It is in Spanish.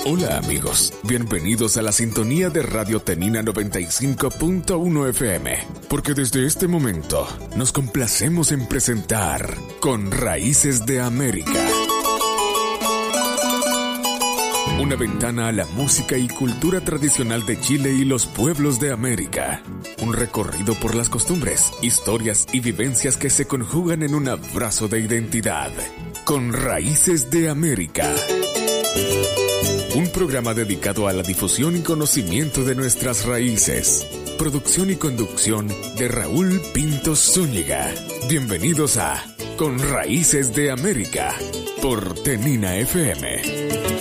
Hola amigos, bienvenidos a la sintonía de Radio Tenina 95.1 FM, porque desde este momento nos complacemos en presentar Con Raíces de América. Una ventana a la música y cultura tradicional de Chile y los pueblos de América. Un recorrido por las costumbres, historias y vivencias que se conjugan en un abrazo de identidad. Con Raíces de América. Un programa dedicado a la difusión y conocimiento de nuestras raíces. Producción y conducción de Raúl Pinto Zúñiga. Bienvenidos a Con Raíces de América por Tenina FM.